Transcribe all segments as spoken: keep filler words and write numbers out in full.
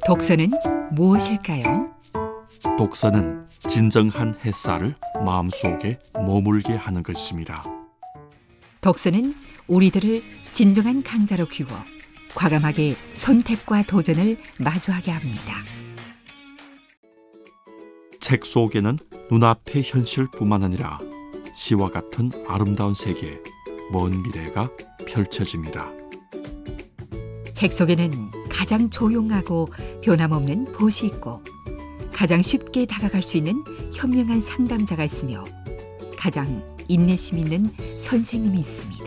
독서는 무엇일까요? 독서는 진정한 햇살을 마음속에 머물게 하는 것입니다. 독서는 우리들을 진정한 강자로 키워 과감하게 선택과 도전을 마주하게 합니다. 책 속에는 눈앞의 현실뿐만 아니라 시와 같은 아름다운 세계, 먼 미래가 펼쳐집니다. 책 속에는 가장 조용하고 변함없는 보시 있고 가장 쉽게 다가갈 수 있는 현명한 상담자가 있으며 가장 인내심 있는 선생님이 있습니다.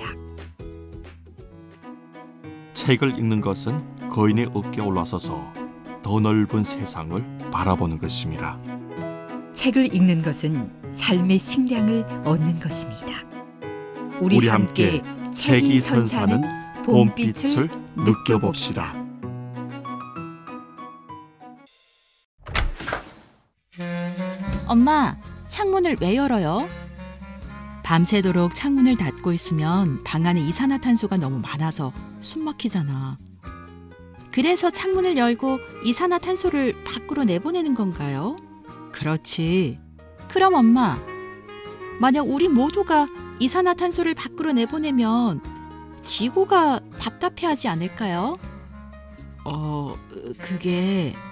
책을 읽는 것은 거인의 어깨에 올라서서 더 넓은 세상을 바라보는 것입니다. 책을 읽는 것은 삶의 식량을 얻는 것입니다. 우리, 우리 함께 함께 책이 책이 선사하는 선사하는 봄빛을 봄빛을 느껴봅시다. 엄마, 창문을 왜 열어요? 밤새도록 창문을 닫고 있으면 방 안에 이산화탄소가 너무 많아서 숨 막히잖아. 그래서 창문을 열고 이산화탄소를 밖으로 내보내는 건가요? 그렇지. 그럼 엄마, 만약 우리 모두가 이산화탄소를 밖으로 내보내면 지구가 답답해하지 않을까요? 어, 그게...